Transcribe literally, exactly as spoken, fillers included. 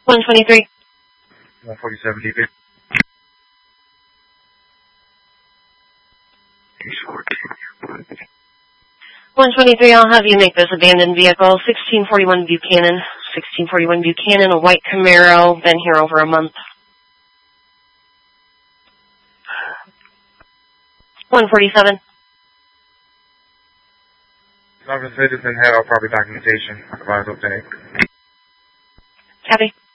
one twenty-three. one forty-seven D P. one twenty-three, I'll have you make this abandoned vehicle. sixteen forty-one Buchanan. sixteen forty-one Buchanan, a white Camaro, been here over a month. one forty-seven. Not citizen, have our property documentation. Otherwise, okay. Copy.